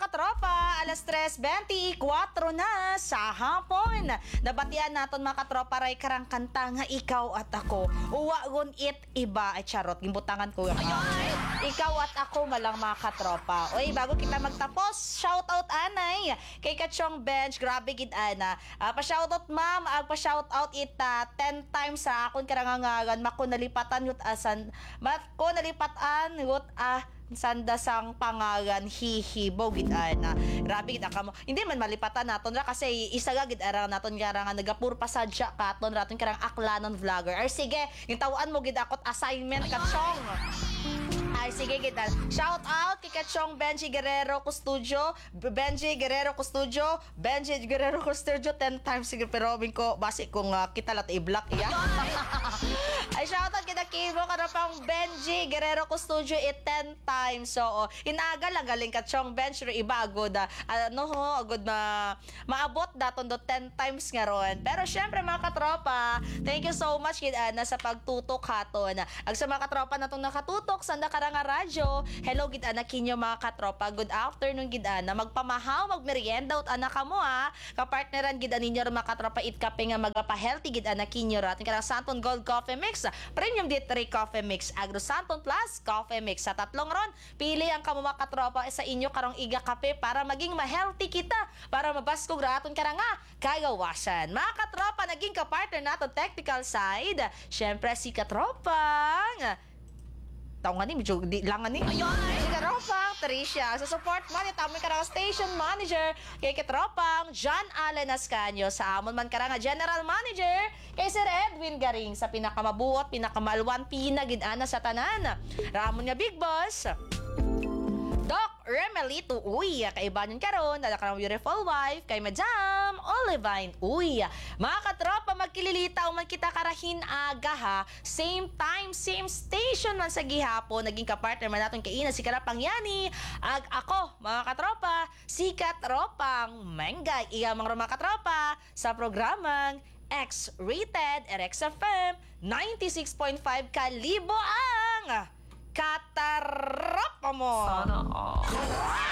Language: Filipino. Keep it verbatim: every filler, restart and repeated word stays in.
katropa, alas tres twenty-four na sa hapon. Nabatian naton mga katropa ray karang kanta nga ikaw at ako. Uwagon it iba ay charot gimbutangan ko yung ikaw at ako nga lang mga katropa. Oy, bago kita magtapos, shout out anay kay Kachong Bench, grabe gid ana. Uh, pa shout out ma'am, ag pa shout out ita ten times sa akon karangangagan mako nalipatan yut asan. Mako nalipatan yut ah sanda sang pangalan hihibo gid ana. Grabe gid ka mo. Hindi man malipatan naton ra kasi isa ga gid ara naton nga nga nagapur pasadya katon raton karang aklanon vlogger. Ay sige, gintawan mo gid akot assignment Kachong. Ay, sige kita. Shout out kay Kachong Benji Guerrero Custodio, Benji Guerrero Custodio, Benji Guerrero Custodio ten times sige pero bin ko basi kung uh, kita lat i-block iya. Ay, shout out kita Kibo kada pang Benji Guerrero Custodio it ten times. So, oh, inaga lang galing Kachong Bench ro iba agod uh, ano ho agod na maabot daton do ten times nga ron. Pero syempre mga katropa, thank you so much kid Ana sa pagtutok haton. Ag sa mga katropa natong nakatutok sanda karang nga radyo. Hello gid ana kinyo mga katropa. Good afternoon gid ana. Magpamahaw, magmerienda ut ana kamo ha. Kapartneran gid aninyo mga katropa it kape nga magapa-healthy gid ana kinyo rat. Karang Santon Gold Coffee Mix, Premium D three Coffee Mix, Agro Santon Plus Coffee Mix. Sa tatlong ron, pili ang kamo mga katropa sa inyo karong iga kape para maging ma-healthy kita, para mabaskog raton karang nga kagawasan. Mga katropa, naging kapartner nato technical side. Syempre si katropang tao nga ni, medyo di lang nga ni. Si Katropang Tricia. Sa support mo, ni tamo ka station manager kay Katropang John Allen Ascanio. Sa amon man ka nga general manager kay Sir Edwin Garing. Sa pinakamabuot, pinakamalwan, pinagidana sa tanan. Ramon nga big boss Doc Remelito, uy, kaiba nyo karon, dala ka ng beautiful wife, kay Madam Olivine, uy. Mga katropa, magkililitaw man kita karahin aga ha, same time, same station man sa gihapon, naging kapartner man natin kay Ina, si Karapang Yani, ag ako, mga katropa, si Katropang Mengay, iya mga mga katropa, sa programang X-Rated R X F M ninety-six point five kalibo ang Katarapa mo. Sana all.